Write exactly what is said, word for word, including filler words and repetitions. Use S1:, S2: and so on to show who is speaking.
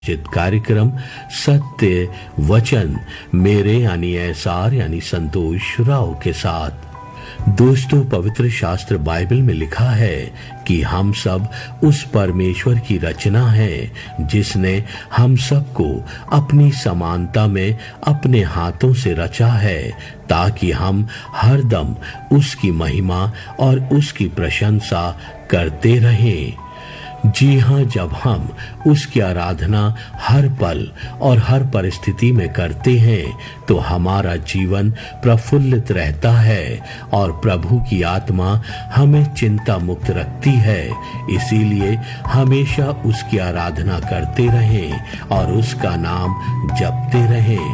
S1: चित कार्यक्रम सत्य वचन मेरे यानी एसार यानी संतोष राव के साथ। दोस्तों, पवित्र शास्त्र बाइबल में लिखा है कि हम सब उस परमेश्वर की रचना है जिसने हम सबको अपनी समानता में अपने हाथों से रचा है, ताकि हम हरदम उसकी महिमा और उसकी प्रशंसा करते रहें। जी हाँ, जब हम उसकी आराधना हर पल और हर परिस्थिति में करते हैं तो हमारा जीवन प्रफुल्लित रहता है और प्रभु की आत्मा हमें चिंता मुक्त रखती है। इसीलिए हमेशा उसकी आराधना करते रहें और उसका नाम जपते रहें।